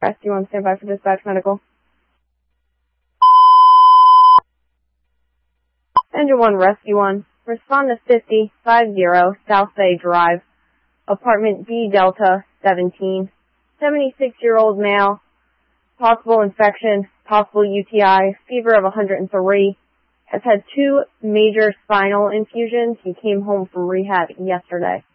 Rescue 1, stand by for dispatch medical. Engine 1, Rescue 1. Respond to 5050 South Bay Drive, apartment B Delta 17. 76-year-old male, possible infection, possible UTI, fever of 103. Has had 2 major spinal infusions. He came home from rehab yesterday.